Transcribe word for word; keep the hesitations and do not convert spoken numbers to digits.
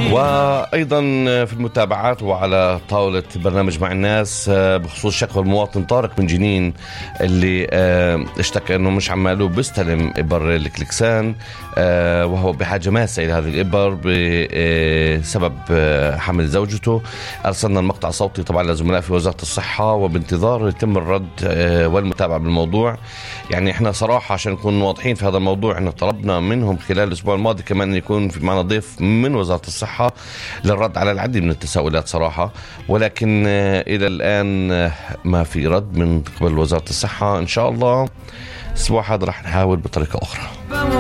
وأيضا في المتابعات وعلى طاولة برنامج مع الناس بخصوص شكوى المواطن طارق من جنين اللي اشتكى أنه مش عماله بيستلم إبر الكليكسان وهو بحاجة ماسة إلى هذه الإبر بسبب حمل زوجته. أرسلنا المقطع صوتي طبعا لزملاء في وزارة الصحة وبانتظار يتم الرد والمتابعة بالموضوع. يعني احنا صراحة عشان نكون واضحين في هذا الموضوع احنا طلبنا منهم خلال الأسبوع الماضي كمان يكون في معنا ضيف من وزارة الصحة للرد على العديد من التساؤلات صراحة، ولكن إلى الآن ما في رد من قبل وزارة الصحة. إن شاء الله الأسبوع هذا رح نحاول بطريقة أخرى.